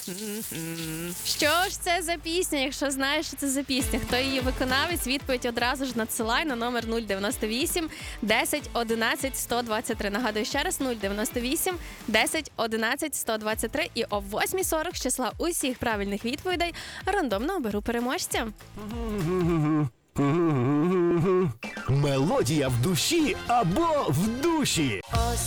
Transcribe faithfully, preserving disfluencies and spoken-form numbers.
Що ж це за пісня? Якщо знаєш, що це за пісня, хто її виконавець, відповідь одразу ж надсилай на номер нуль дев'яносто вісім десять одинадцять сто двадцять три. Нагадую ще раз, нуль дев'яносто вісім десять одинадцять сто двадцять три. І о восьмій сорок з числа усіх правильних відповідей рандомно оберу переможця. Мелодія в душі або в душі.